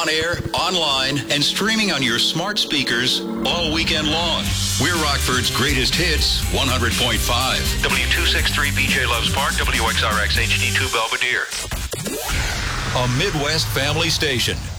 on air, online, and streaming on your smart speakers all weekend long. We're Rockford's greatest hits, 100.5. W263 BJ Loves Park, WXRX HD2 Belvedere. A Midwest family station.